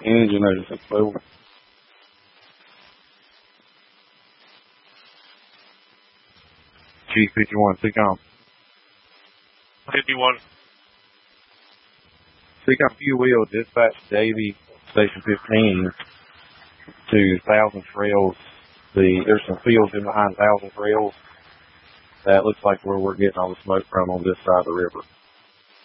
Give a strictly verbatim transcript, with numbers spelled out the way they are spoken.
Engine notice explode. Chief fifty-one, Seacom. fifty-one. Seacom, if you will, dispatch Davy, Station fifteen, to Thousand Trails. The, there's some fields in behind Thousand Trails. That looks like where we're getting all the smoke from on this side of the river.